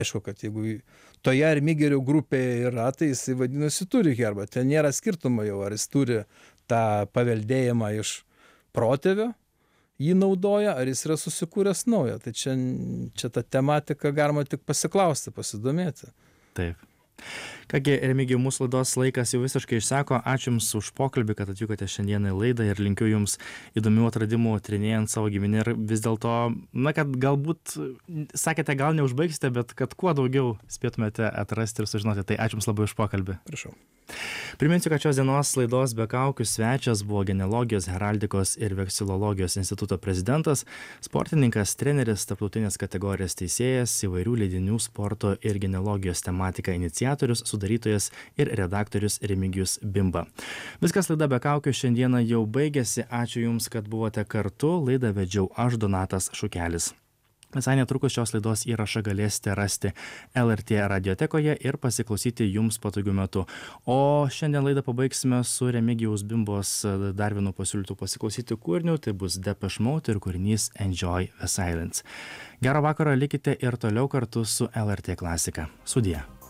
Aišku, kad jeigu toje Remigierių grupėje yra, tai jisai vadinasi turi herbą. Ten nėra skirtumo jau, ar jis turi tą paveldėjimą iš protėvio, jį naudoja, ar jis yra susikūręs naują. Tai čia ta tematika galima tik pasiklausti, pasidomėti. Taip. Kągi, Remigijau, mūsų laidos laikas jau visiškai išseko. Ačiū Jums už pokalbį, kad atvykote šiandieną į laidą ir linkiu Jums įdomių atradimų tyrinėjant savo giminę ir vis dėlto, kad galbūt, sakėte, gal neužbaigsite, bet kad kuo daugiau spėtumėte atrasti ir sužinoti. Tai ačiū Jums labai už pokalbį. Prašau. Priminsiu, kad šios dienos laidos Be kaukių svečias buvo genealogijos, heraldikos ir veksilologijos instituto prezidentas, sportininkas, treneris, tarptautinės kategorijos teisėjas, įvairių leidinių sporto ir genealogijos tematika iniciatorius, sudarytojas ir redaktorius Remigijus Bimba. Viskas laida Be kaukių šiandieną jau baigėsi. Ačiū Jums, kad buvote kartu. Laidą vedžiau aš, Donatas Šukelis. Visai netrukus šios laidos įrašą galėsite rasti LRT radiotekoje ir pasiklausyti Jums patogiu metu. O šiandien laidą pabaigsime su Remigijaus Bimbos dar vienu pasiūlytu pasiklausyti kūriniu. Tai bus Depeche Mode ir kūrinys Enjoy the Silence. Gero vakaro, likite ir toliau kartu su LRT klasika. Sudie.